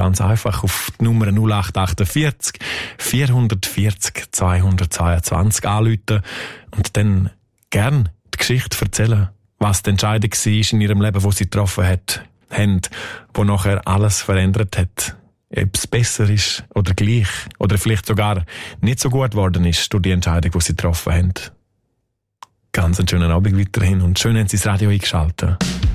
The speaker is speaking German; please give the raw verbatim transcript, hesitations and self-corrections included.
ganz einfach auf die Nummer null acht achtundvierzig vierhundertvierzig zweihundertzweiundzwanzig anrufen und dann gern die Geschichte erzählen, was die Entscheidung war in ihrem Leben, die sie getroffen hat, haben, wo nachher alles verändert hat. Ob es besser ist oder gleich oder vielleicht sogar nicht so gut geworden ist durch die Entscheidung, die sie getroffen haben. Ganz einen schönen Abend weiterhin und schön haben Sie das Radio eingeschaltet.